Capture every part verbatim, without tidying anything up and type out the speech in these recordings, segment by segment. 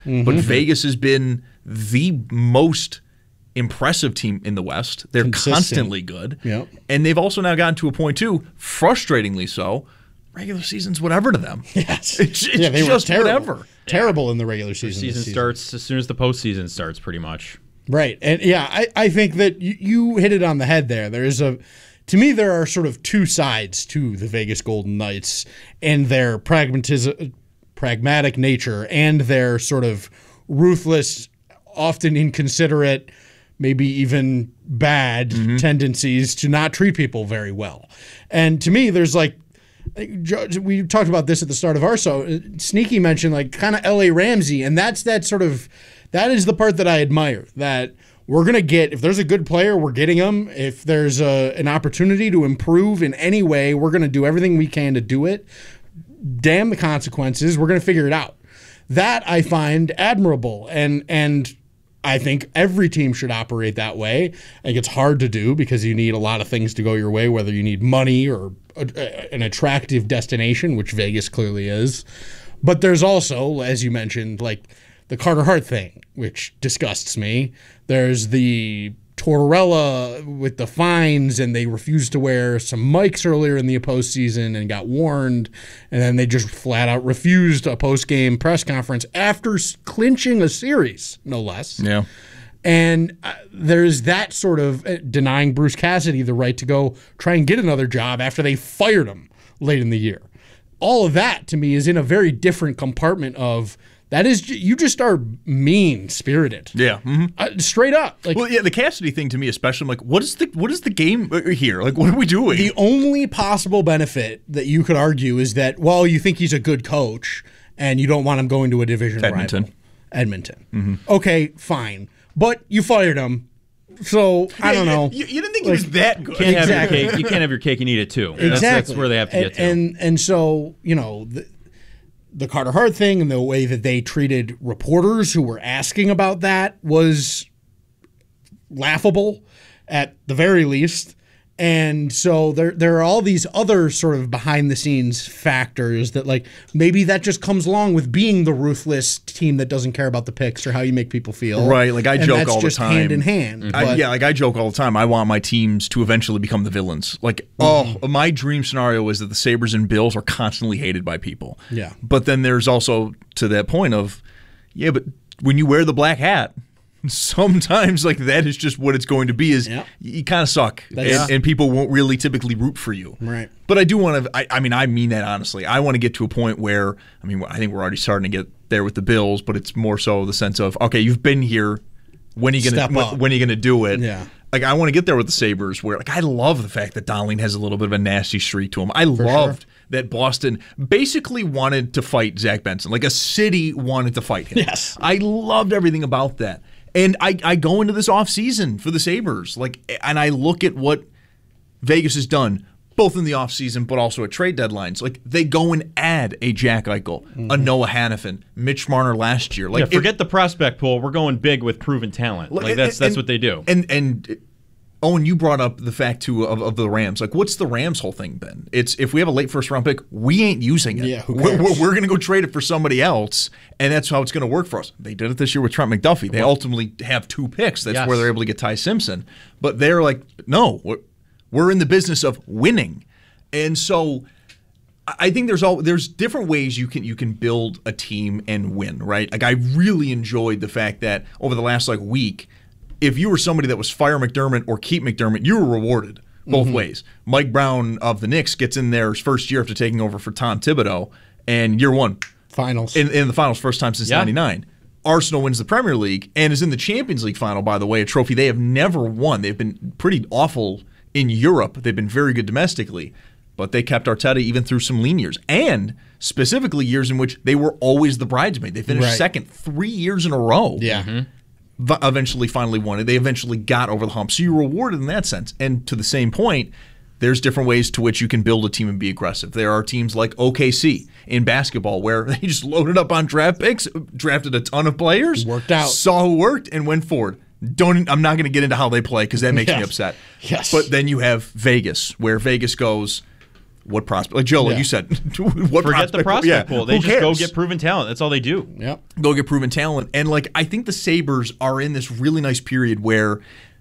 Mm-hmm. But Vegas has been the most impressive team in the West. They're Consistent. constantly good. Yep. And they've also now gotten to a point, too, frustratingly so, regular season's whatever to them. Yes. It's, it's yeah, they just were terrible. whatever. Terrible in the regular season. Season, season starts as soon as the postseason starts, pretty much. Right. And yeah, I, I think that you, you hit it on the head there. There is a, to me, there are sort of two sides to the Vegas Golden Knights and their pragmatism, pragmatic nature and their sort of ruthless, often inconsiderate, maybe even bad Mm-hmm. tendencies to not treat people very well. And to me, there's like, we talked about this at the start of our show. Sneaky mentioned like kind of L A Ramsey, and that's that sort of, that is the part that I admire, that we're going to get, if there's a good player, we're getting them. If there's a, an opportunity to improve in any way, we're going to do everything we can to do it. Damn the consequences. We're going to figure it out. That I find admirable. And, and I think every team should operate that way. I think it's hard to do because you need a lot of things to go your way, whether you need money or a, a, an attractive destination, which Vegas clearly is. But there's also, as you mentioned, like the Carter Hart thing, which disgusts me. There's the Tortorella with the fines, and they refused to wear some mics earlier in the postseason and got warned, and then they just flat out refused a post-game press conference after clinching a series, no less. Yeah. And uh, there's that sort of uh, denying Bruce Cassidy the right to go try and get another job after they fired him late in the year. All of that, to me, is in a very different compartment of that is, you just are mean-spirited. Yeah. Mm-hmm. Uh, straight up. Like, well, yeah, the Cassidy thing to me especially, I'm like, what is the what is the game here? Like, what are we doing? The only possible benefit that you could argue is that, well, you think he's a good coach and you don't want him going to a division Edmonton. rival. Edmonton. Mm-hmm. Okay, fine. But you fired him. So, I don't know. You, you didn't think like, he was that good. Can't exactly. have your cake. You can't have your cake and eat it too. Exactly. That's, that's where they have to and, get to. And, and so, you know, the, the Carter Hart thing and the way that they treated reporters who were asking about that was laughable at the very least. And so there there are all these other sort of behind the scenes factors that like maybe that just comes along with being the ruthless team that doesn't care about the picks or how you make people feel. Right, like I and joke that's all just the time. hand in hand. I, But- yeah, like I joke all the time. I want my teams to eventually become the villains. Like, Mm-hmm. oh, my dream scenario is that the Sabres and Bills are constantly hated by people. Yeah. But then there's also to that point of, yeah, but when you wear the black hat, sometimes like that is just what it's going to be is Yeah. you kind of suck and, That's- and people won't really typically root for you. Right. But I do want to, I, I mean, I mean that honestly. I want to get to a point where, I mean, I think we're already starting to get there with the Bills, but it's more so the sense of, okay, you've been here. When are you Step gonna up. when, when are you gonna do it? Yeah. Like I want to get there with the Sabres where like I love the fact that Dahling has a little bit of a nasty streak to him. I loved that Boston basically wanted to fight Zach Benson. Like a city wanted to fight him. Yes. I loved everything about that. And I, I go into this offseason for the Sabres, like, and I look at what Vegas has done, both in the offseason but also at trade deadlines. Like, they go and add a Jack Eichel, Mm-hmm. a Noah Hannafin, Mitch Marner last year. Like, yeah, forget the prospect pool. We're going big with proven talent. Like that's and- that's what they do. And and Owen, you brought up the fact too of, of the Rams. Like, what's the Rams' whole thing then? It's if we have a late first round pick, we ain't using it. Yeah, who we're, cares? we're, we're going to go trade it for somebody else, and that's how it's going to work for us. They did it this year with Trent McDuffie. They ultimately have two picks. That's Yes. where they're able to get Ty Simpson. But they're like, no, we're, we're in the business of winning, and so I think there's all there's different ways you can you can build a team and win, right? Like I really enjoyed the fact that over the last like week, if you were somebody that was fire McDermott or keep McDermott, you were rewarded both Mm-hmm. ways. Mike Brown of the Knicks gets in there his first year after taking over for Tom Thibodeau, and year one Finals. in, in the finals, first time since Yeah. ninety-nine. Arsenal wins the Premier League and is in the Champions League final, by the way, a trophy they have never won. They've been pretty awful in Europe. They've been very good domestically, but they kept Arteta even through some lean years, and specifically years in which they were always the bridesmaid. They finished Right. second three years in a row. yeah. Mm-hmm. V- eventually finally won it. They eventually got over the hump. So you're rewarded in that sense. And to the same point, there's different ways to which you can build a team and be aggressive. There are teams like O K C in basketball where they just loaded up on draft picks, drafted a ton of players, Worked out. saw who worked, and went forward. Don't. I'm not going to get into how they play because that makes me Yes. upset. Yes. But then you have Vegas, where Vegas goes, what prospect? Like Joe, like Yeah. you said, what Forget the prospect yeah, pool. They who just go cares? get proven talent. That's all they do. Yep. Go get proven talent. And like I think the Sabres are in this really nice period where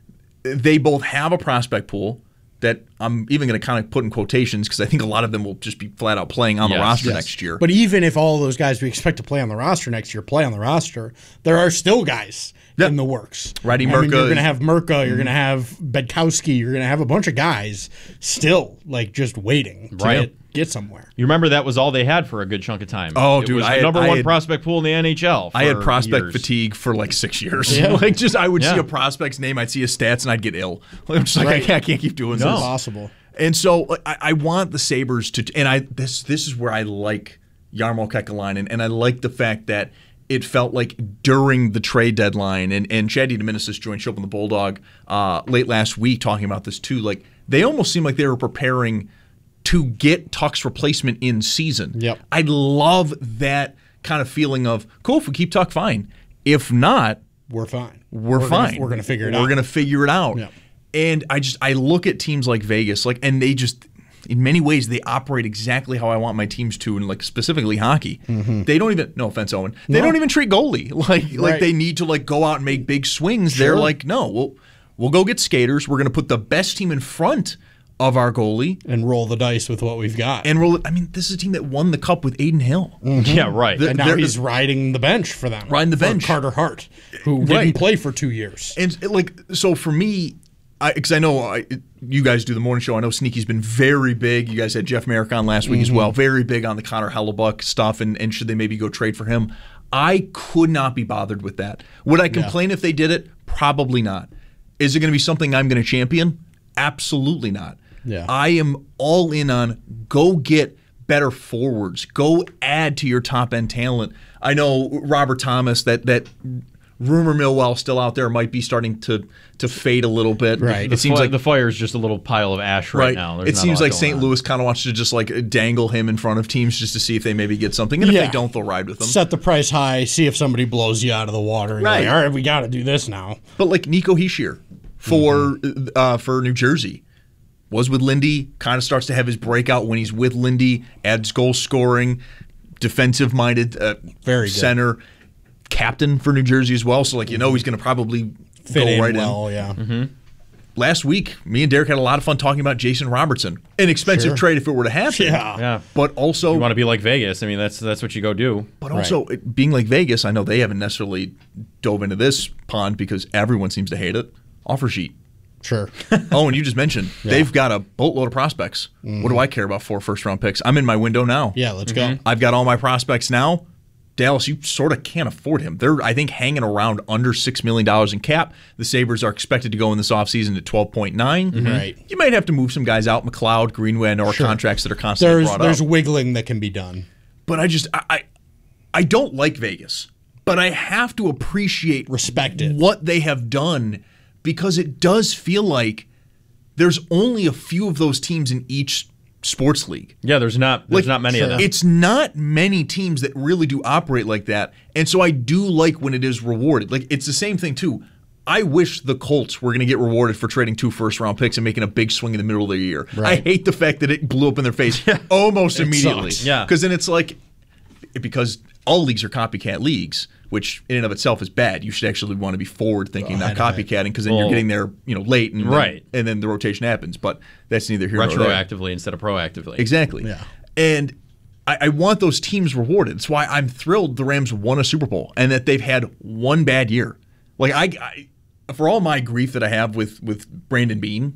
they both have a prospect pool that I'm even going to kind of put in quotations because I think a lot of them will just be flat out playing on Yes. the roster Yes. next year. But even if all those guys we expect to play on the roster next year play on the roster, there are still guys Yeah. in the works. Righty I mean, Merca you're going to is- have Merca, you're going to have Bedkowski, you're going to have a bunch of guys still like just waiting to Right. get, get somewhere. You remember that was all they had for a good chunk of time. Oh, it dude, was I the had- number I one had- prospect pool in the N H L. I had for prospect years. fatigue for like six years. Yeah. like just I would see Yeah. a prospect's name, I'd see his stats, and I'd get ill. Like, I'm just like Right. I, can't, I can't keep doing No. this. Possible. And so like, I, I want the Sabres to, and I this this is where I like Jarmo Kekalainen, and I like the fact that it felt like during the trade deadline, and, and Chad DeMinicis joined Show Up on the Bulldog uh, late last week talking about this too, like they almost seemed like they were preparing to get Tuck's replacement in season. Yep. I love that kind of feeling of, cool, if we keep Tuck, fine. If not, We're fine. we're, gonna- fine. we're going to figure it we're out. We're going to figure it out. Yep. And I just I look at teams like Vegas, like, and they just in many ways they operate exactly how I want my teams to, and like specifically hockey. They don't even, no offense, Owen, they No. don't even treat goalie like like Right. they need to like go out and make big swings. Sure. They're like, no, we'll we'll go get skaters. We're going to put the best team in front of our goalie And roll the dice with what we've got. and roll it. I mean, this is a team that won the cup with Aiden Hill. Yeah, right. The- And now They're- he's riding the bench for them. Riding the for bench. Carter Hart, who Right. didn't play for two years. And it, like, so for me, because I, I know I, you guys do the morning show. I know Sneaky's been very big. You guys had Jeff Merrick on last week as well. Very big on the Connor Hellebuck stuff, and, and should they maybe go trade for him? I could not be bothered with that. Would I complain if they did it? Probably not. Is it going to be something I'm going to champion? Absolutely not. Yeah. I am all in on go get better forwards. Go add to your top end talent. I know Robert Thomas, that that rumor mill, while still out there, might be starting to to fade a little bit. Right. the It seems fi- like the fire is just a little pile of ash right, right. now. There's It not a seems lot like going Saint on. Louis kind of wants to just like dangle him in front of teams just to see if they maybe get something, and if Yeah. they don't, they'll ride with them. Set the price high, see if somebody blows you out of the water. And Right. Right. Like, all right, we got to do this now. But like Nico Hischier for uh, for New Jersey was with Lindy, kind of starts to have his breakout when he's with Lindy, adds goal scoring, defensive minded uh, Very good. center, captain for New Jersey as well. So like you know he's going to probably Fit go in right well, in. yeah. Last week, me and Derek had a lot of fun talking about Jason Robertson, an expensive Sure. trade if it were to happen. Yeah. Yeah. But also, You want to be like Vegas. I mean, that's that's what you go do. But also, it- being like Vegas, I know they haven't necessarily dove into this pond because everyone seems to hate it. Offer sheet. Sure. Oh, and you just mentioned they've got a boatload of prospects. What do I care about four first round picks? I'm in my window now. Yeah, let's go. I've got all my prospects now. Dallas, you sort of can't afford him. They're, I think, hanging around under six million dollars in cap. The Sabres are expected to go in this offseason at twelve point nine. Right. You might have to move some guys out, McLeod, Greenway, and or Sure. contracts that are constantly There's brought there's up. wiggling that can be done. But I just, I, I, I don't like Vegas, but I have to appreciate Respect it. what they have done because it does feel like there's only a few of those teams in each sports league. Yeah, there's not there's Like, not many of them. It's not many teams that really do operate like that. And so I do like when it is rewarded. Like it's the same thing too. I wish the Colts were going to get rewarded for trading two first round picks and making a big swing in the middle of the year. Right. I hate the fact that it blew up in their face almost It immediately. sucks. Yeah. Because then it's like, because all leagues are copycat leagues, which in and of itself is bad. You should actually want to be forward thinking, not Ahead of it. copycatting, because then you're Well, getting there, you know, late and then, right. and then the rotation happens. But that's neither here nor there. Retroactively instead of proactively. Exactly. Yeah. And I, I want those teams rewarded. That's why I'm thrilled the Rams won a Super Bowl and that they've had one bad year. Like I, I for all my grief that I have with with Brandon Beane,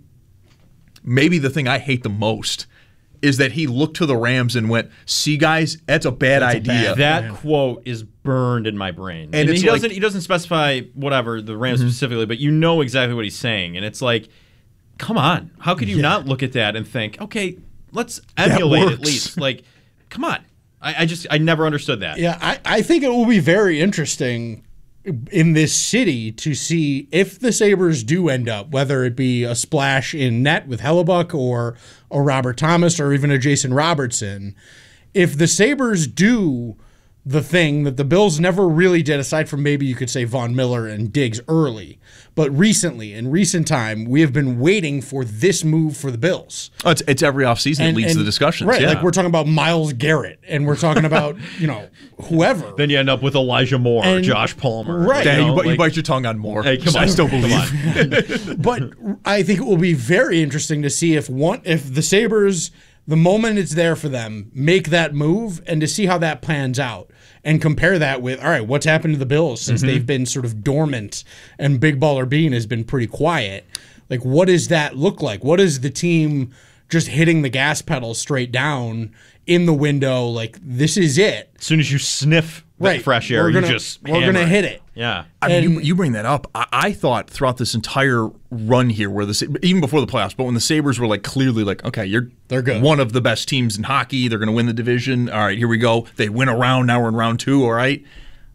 maybe the thing I hate the most is that he looked to the Rams and went, "See, guys, that's a bad That's a idea." bad- That Yeah. quote is burned in my brain. And And, it's he like- doesn't he doesn't specify whatever the Rams specifically, but you know exactly what he's saying. And it's like, come on. How could you not look at that and think, okay, let's emulate at works. least. Like, come on. I, I just I never understood that. Yeah, I, I think it will be very interesting in this city to see if the Sabres do end up, whether it be a splash in net with Hellebuck or a Robert Thomas or even a Jason Robertson, if the Sabres do the thing that the Bills never really did, aside from maybe you could say Von Miller and Diggs early. But recently, in recent time, we have been waiting for this move for the Bills. Oh, it's, it's every offseason it leads to the discussions. Right, yeah. like we're talking about Myles Garrett, and we're talking about, you know, whoever. Then you end up with Elijah Moore, And- Josh Palmer. Right. Dang, You, know, you, bite- you like- bite your tongue on more. Hey, come I on. still Come believe. on. But I think it will be very interesting to see if one if the Sabres, the moment it's there for them, make that move, and to see how that plans out and compare that with, all right, what's happened to the Bills since Mm-hmm. they've been sort of dormant and Big Baller Bean has been pretty quiet. Like, what does that look like? What is the team just hitting the gas pedal straight down in the window? Like, this is it. As soon as you sniff the Right. fresh air, We're you gonna- just we're hammer gonna hit it. Yeah. I mean, you, And- you bring that up. I, I thought throughout this entire run here, where the Sa- even before the playoffs, but when the Sabres were like clearly like, okay, you're They're good. one of the best teams in hockey. They're going to win the division. All right, here we go. They win a round. Now we're in round two. All right.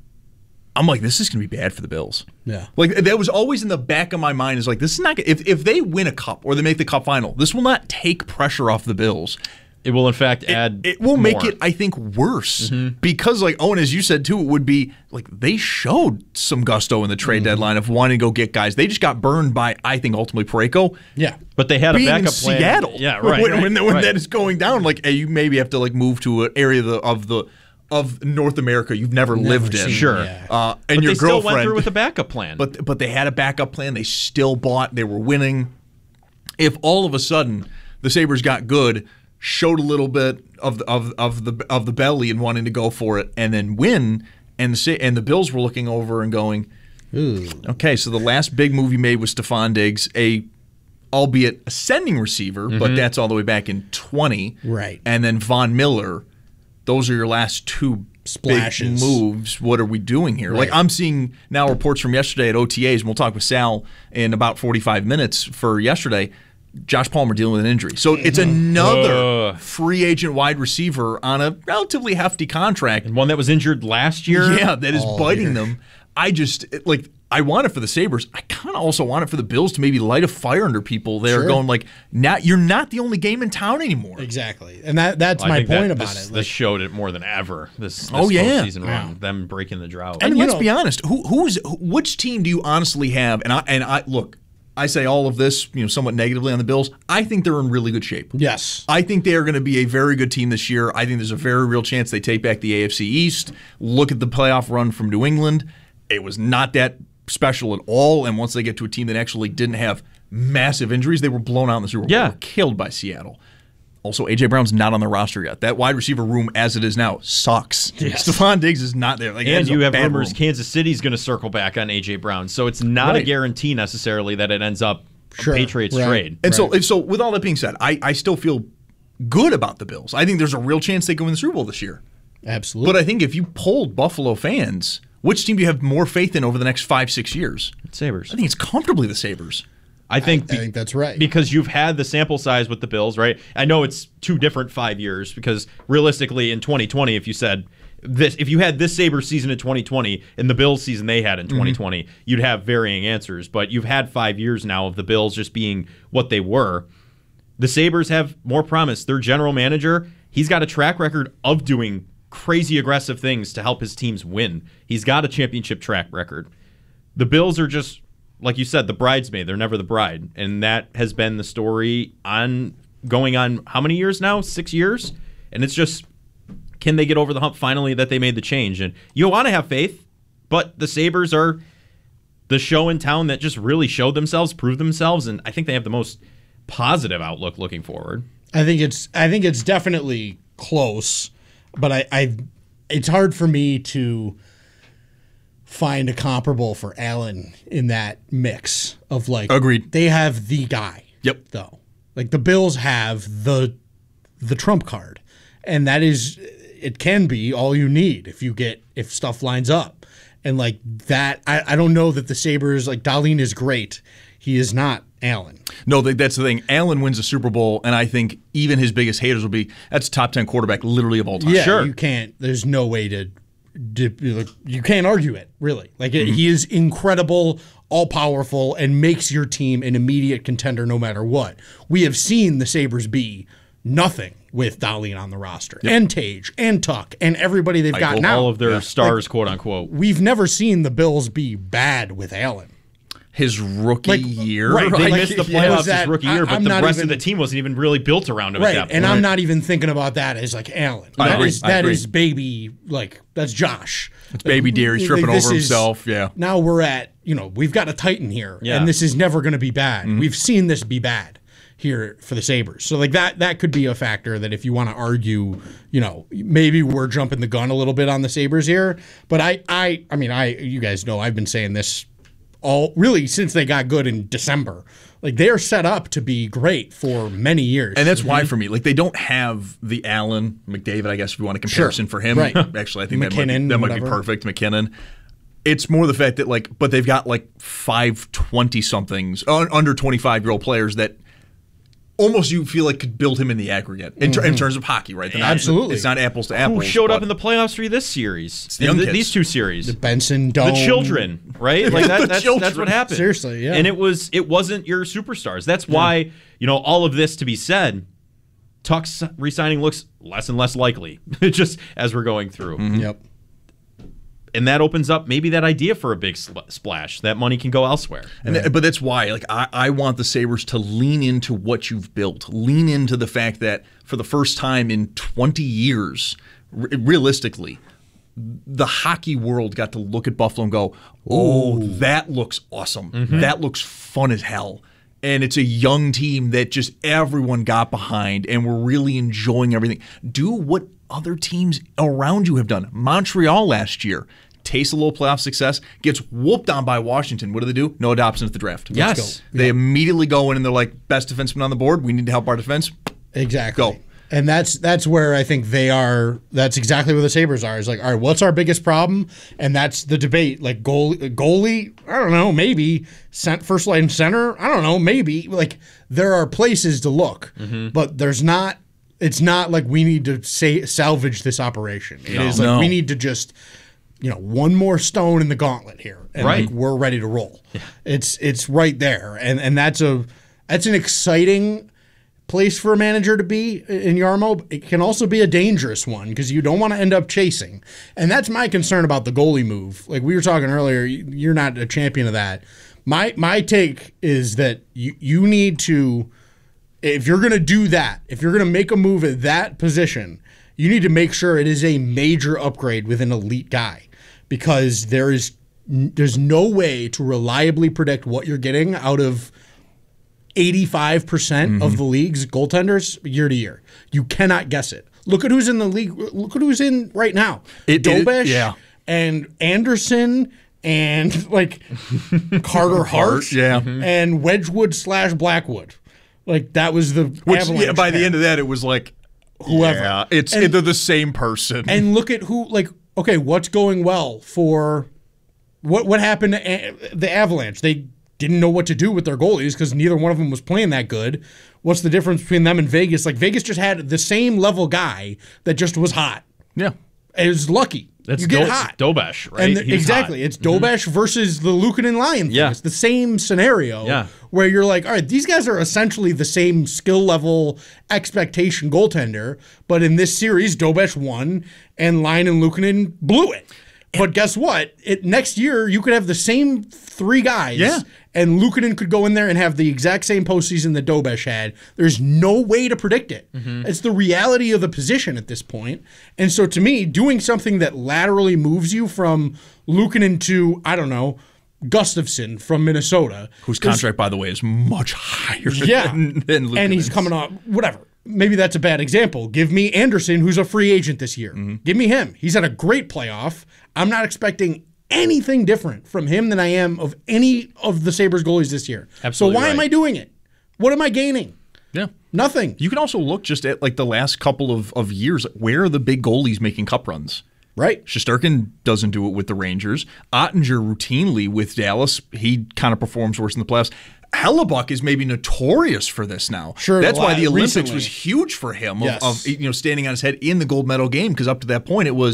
I'm like, this is going to be bad for the Bills. Yeah. Like that was always in the back of my mind. Is like, this is not. If if they win a cup or they make the cup final, this will not take pressure off the Bills. It will, in fact, add It will make more. it, I think, worse Mm-hmm. because, like Owen, as you said too, it would be like they showed some gusto in the trade Mm-hmm. deadline of wanting to go get guys. They just got burned by, I think, ultimately Parayko. Yeah. But they had Being a in backup plan. Seattle, Yeah, right. When, right, when, when right. that is going down, like hey, you maybe have to like move to an area of the of, the, of North America you've never, lived in. seen, Sure. yeah. uh, and But your they still girlfriend. went through with a backup plan. But but they had a backup plan. They still bought. They were winning. If all of a sudden the Sabres got good, showed a little bit of the, of of the of the belly and wanting to go for it, and then win, and the Sa- and the Bills were looking over and going, okay, so the last big move you made was Stephon Diggs, a albeit ascending receiver, but that's all the way back in twenty, Right. And then Von Miller. Those are your last two Splashes. big moves. What are we doing here? Like Right. I'm seeing now reports from yesterday at O T As, and we'll talk with Sal in about forty-five minutes for yesterday. Josh Palmer dealing with an injury. So it's another Ugh. free agent wide receiver on a relatively hefty contract. And one that was injured last year. Yeah, that is All biting year. them. I just it- like I want it for the Sabres. I kind of also want it for the Bills to maybe light a fire under people. They're Sure. going like, now you're not the only game in town anymore. Exactly. And that that's I my think point that about this, it. This showed it more than ever. This, this Oh, yeah. postseason run, them breaking the drought. I mean, you let's know- be honest. Who who's which team do you honestly have? And I and I look. I say all of this, you know, somewhat negatively on the Bills. I think they're in really good shape. Yes. I think they are going to be a very good team this year. I think there's a very real chance they take back the A F C East. Look at the playoff run from New England. It was not that special at all. And once they get to a team that actually didn't have massive injuries, they were blown out in the Super Bowl. Yeah. They were killed by Seattle. Also, A J Brown's not on the roster yet. That wide receiver room, as it is now, sucks. Yes. Stephon Diggs is not there. Like, that And is a you have bad rumors room. Kansas City's going to circle back on A J Brown. So it's not a Right. guarantee necessarily that it ends up Sure. a Patriots Right. trade. And so, and so, with all that being said, I, I still feel good about the Bills. I think there's a real chance they can win the Super Bowl this year. Absolutely. But I think if you polled Buffalo fans, which team do you have more faith in over the next five, six years? Sabres. I think it's comfortably the Sabres. I think I think that's right. because you've had the sample size with the Bills, right? I know it's two different five years because realistically in twenty twenty, if you said this, if you had this Sabres season in twenty twenty and the Bills season they had in twenty twenty, you'd have varying answers. But you've had five years now of the Bills just being what they were. The Sabres have more promise. Their general manager, he's got a track record of doing crazy aggressive things to help his teams win. He's got a championship track record. The Bills are just, like you said, the bridesmaid. They're never the bride. And that has been the story on going on how many years now? Six years? And it's just, can they get over the hump finally that they made the change? And you want to have faith, but the Sabres are the show in town that just really showed themselves, proved themselves, and I think they have the most positive outlook looking forward. I think it's I think it's definitely close, but I, I it's hard for me to find a comparable for Allen in that mix of like Agreed. they have the guy. Yep. Though. Like the Bills have the the trump card. And that is it can be all you need if you get if stuff lines up. And like that I, I don't know that the Sabres like Darlene is great. He is not Allen. No, that- that's the thing. Allen wins the Super Bowl, and I think even his biggest haters will be, that's a top ten quarterback literally of all time. Yeah, Sure. you can't. There's no way to, to you can't argue it. Really, like he is incredible, all powerful, and makes your team an immediate contender no matter what. We have seen the Sabres be nothing with Dahlin on the roster, yep. and Tage, and Tuck, and everybody they've got all, now. All of their yeah. stars, like, quote unquote. We've never seen the Bills be bad with Allen. His rookie like, year, right? They like, missed the yeah, playoffs that, his rookie year, I, but I'm the rest even, of the team wasn't even really built around him right. at that point. And I'm not even thinking about that as like Allen. I That agree. is I that agree. is baby like that's Josh. It's baby deer. He's tripping This over is- himself. Yeah. Now we're at you know we've got a Titan here, Yeah. and this is never going to be bad. Mm-hmm. We've seen this be bad here for the Sabres. So like that that could be a factor that if you want to argue, you know, maybe we're jumping the gun a little bit on the Sabres here. But I I I mean I you guys know I've been saying this all really since they got good in December. Like they are set up to be great for many years. And that's why for me, like they don't have the Allen McDavid, I guess if you want a comparison Sure. for him. Right. Actually, I think that might, be, McKinnon, that might be whatever. perfect. McKinnon. It's more the fact that like, but they've got like five twenty somethings, under twenty-five year old players that almost you feel like could build him in the aggregate in, ter- in terms of hockey, right? They're not- Absolutely. It's not apples to Who apples. showed up but- in the playoffs for you this series? the In young th- kids. these two series. Benson Dome. The children, right? Like that, The that's children. that's what happened. Seriously, yeah. And it was it wasn't your superstars. That's why you know all of this to be said. Tuck's resigning looks less and less likely, just as we're going through, Yep. and that opens up maybe that idea for a big sl- splash. That money can go elsewhere. And th- but that's why, like, I, I want the Sabres to lean into what you've built. Lean into the fact that for the first time in twenty years, r- realistically, the hockey world got to look at Buffalo and go, oh, that looks awesome. That looks fun as hell. And it's a young team that just everyone got behind, and we're really enjoying everything. Do what other teams around you have done. Montreal last year, tastes a little playoff success, gets whooped on by Washington. What do they do? No adoption at the draft. Yes. They immediately go in and they're like, best defenseman on the board. We need to help our defense. Exactly. Go. And that's that's where I think they are. That's exactly where the Sabres are. Is like, all right, what's our biggest problem? And that's the debate. Like goal, goalie, I don't know, maybe cent, first line center, I don't know, maybe. Like there are places to look, but there's not. It's not like we need to say salvage this operation. It is like No. we need to just. You know, one more stone in the gauntlet here, and Right. like we're ready to roll. It's it's right there, and and that's a that's an exciting place for a manager to be in Yarmo. It can also be a dangerous one because you don't want to end up chasing, and that's my concern about the goalie move. Like we were talking earlier, you're not a champion of that. My my take is that you you need to, if you're going to do that, if you're going to make a move at that position, you need to make sure it is a major upgrade with an elite guy. Because there is there's no way to reliably predict what you're getting out of eighty-five percent Mm-hmm. of the league's goaltenders year to year. You cannot guess it. Look at who's in the league. Look at who's in right now. It- it- Dobesh yeah. and Anderson and like Carter Hart yeah. and Wedgwood slash Blackwood. Like that was the Which, Avalanche yeah, by the pack. end of that, it was like, Whoever. yeah, it's And- they're the same person. And look at who, like, okay, what's going well for what what happened to A- the Avalanche? They didn't know what to do with their goalies because neither one of them was playing that good. What's the difference between them and Vegas? Like, Vegas just had the same level guy that just was hot. yeah. It was lucky. That's you get Do- hot. Dobesh, right? And the- He's exactly. hot. It's Dobesh versus the Luukkonen Lion thing. Yeah. It's the same scenario Yeah. where you're like, all right, these guys are essentially the same skill level expectation goaltender, but in this series, Dobesh won and Lion and Luukkonen blew it. But guess what? It next year you could have the same three guys, Yeah. and Luukkonen could go in there and have the exact same postseason that Dobesh had. There's no way to predict it. It's the reality of the position at this point. And so to me, doing something that laterally moves you from Luukkonen to, I don't know, Gustafson from Minnesota, Whose contract, by the way, is much higher yeah, than, than and he's Luukkonen's. coming off whatever. Maybe that's a bad example. Give me Anderson, who's a free agent this year. Mm-hmm. Give me him. He's had a great playoff. I'm not expecting anything different from him than I am of any of the Sabres goalies this year. Absolutely so why am right. I doing it? What am I gaining? Yeah. Nothing. You can also look just at like the last couple of, of years. Where are the big goalies making cup runs? Right. Shesterkin doesn't do it with the Rangers. Ottinger routinely with Dallas, he kind of performs worse in the playoffs. Hellebuck is maybe notorious for this now. Sure, That's why la- the Olympics recently. was huge for him of, Yes. of you know standing on his head in the gold medal game because up to that point it was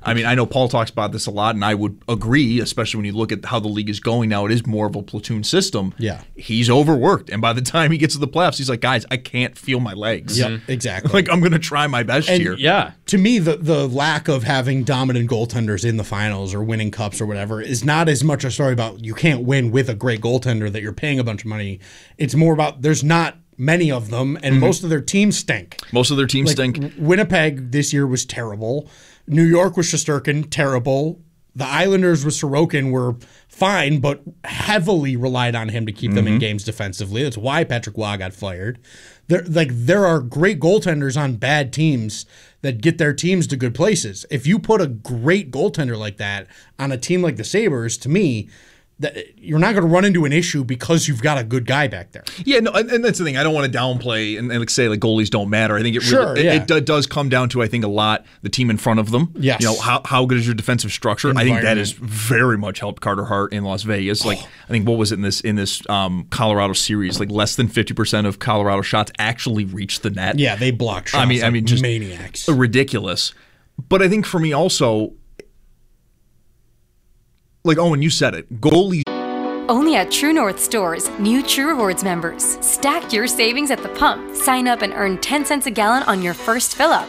I mean, I know Paul talks about this a lot, and I would agree, especially when you look at how the league is going now. It is more of a platoon system. Yeah. He's overworked, and by the time he gets to the playoffs, he's like, guys, I can't feel my legs. Yep, exactly. Like, I'm going to try my best And- here. Yeah. To me, the the lack of having dominant goaltenders in the finals or winning cups or whatever is not as much a story about you can't win with a great goaltender that you're paying a bunch of money. It's more about there's not many of them, and most of their teams stink. Most of their teams Like, stink. W- Winnipeg this year was terrible. New York with Shesterkin, terrible. The Islanders with Sorokin were fine, but heavily relied on him to keep them in games defensively. That's why Patrick Waugh got fired. There, like there are great goaltenders on bad teams that get their teams to good places. If you put a great goaltender like that on a team like the Sabres, to me, that you're not going to run into an issue because you've got a good guy back there. Yeah, no, and, and that's the thing. I don't want to downplay and, and like say like goalies don't matter. I think it Sure, really, yeah. it, it do- does come down to I think a lot the team in front of them. Yes. You know how how good is your defensive structure? I think that Environment. has very much helped Carter Hart in Las Vegas. Like I think what was it in this in this um, Colorado series? Like less than fifty percent of Colorado shots actually reached the net. Yeah, they block shots. I mean, I like mean, just maniacs. ridiculous. But I think for me also, like Owen, you said it. Goalies. Only at True North Stores, new True Rewards members. Stack your savings at the pump. Sign up and earn ten cents a gallon on your first fill-up.